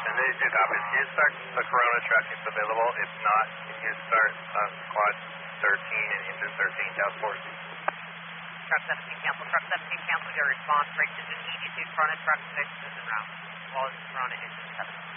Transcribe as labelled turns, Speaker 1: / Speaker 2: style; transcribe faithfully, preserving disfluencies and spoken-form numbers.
Speaker 1: ten days, you copy. Can you start the Corona truck if available? If not, can you start uh, squad thirteen and engine thirteen task force?
Speaker 2: Truck seventeen cancel, truck seventeen cancel, your response, break to immediate Corona truck six is en route. All is Corona engine seven.